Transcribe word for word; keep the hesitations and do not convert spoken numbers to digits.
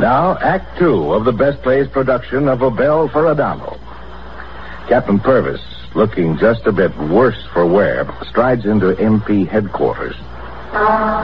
Now, Act Two of the Best Plays production of A Bell for Adamo. Captain Purvis, looking just a bit worse for wear, strides into M P headquarters.